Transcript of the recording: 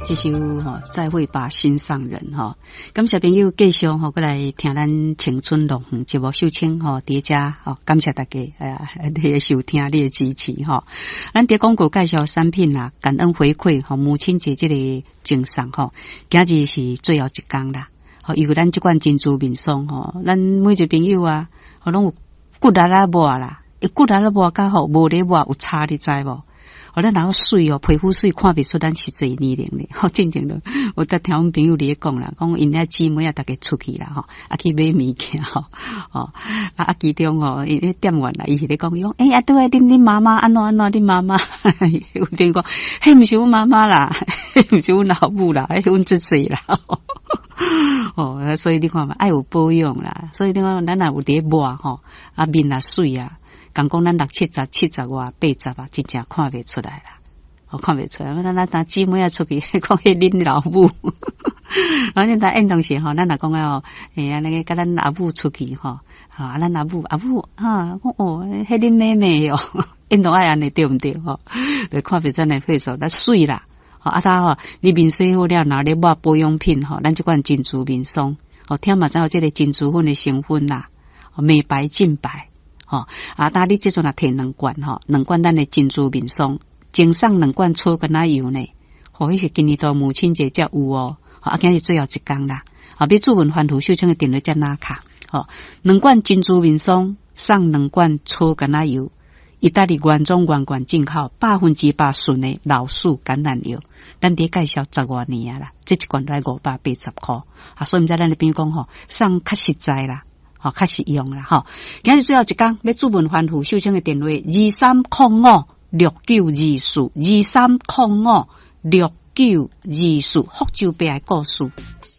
这首再会吧心上人感谢朋友继续过来听咱青春乐园节目秀清伫遮感谢大家你的收听你的支持咱伫广告介绍产品啦，感恩回馈母亲节这个赠送今日是最后一天啦因为咱这款珍珠面霜咱每一个朋友啊拢有骨力啦抹啦，骨力啦抹较好，无咧抹有差你知无？咱然后水皮肤水看不出咱是这年龄咧，正正的，我在听阮朋友咧讲啦，讲因遐姊妹大家出去啦去买物件其中因店员啦，伊是咧讲对啊，恁妈妈安怎恁妈妈，有朋友讲，迄毋是阮妈妈啦，迄毋是阮老母啦，迄阮姊啦。所以你看嘛，爱有保养啦，所以你看咱若有咧抹面啊水啊。讲咱70外80啊，真正看不出来啦，看不出来。咱姊妹啊出去讲迄恁老母，反正咱运动时咱若讲那个跟咱阿母出去咱阿母迄恁妹妹运动爱安尼对毋对就看不出来岁数，咱水啦你面洗好了，拿咧抹保养品咱这款珍珠面霜听嘛知道这个珍珠粉的成分啦，美白净白。但你这阵也摕2罐2罐咱的珍珠面霜，赠送2罐草橄榄油呢，迄是今年到母亲节才有今日最后一天啦，要注文环途秀清的电话才拿卡2罐珍珠面霜送2罐草橄榄油，意大利原装原罐进口100%纯的老树橄榄油，咱伫介绍10多年啦，这一罐来580块所以毋知咱的朋友讲送较实在啦。较实用啦今日最后一天要注文环户秀清的电话23056924 23056924，福州白的故事。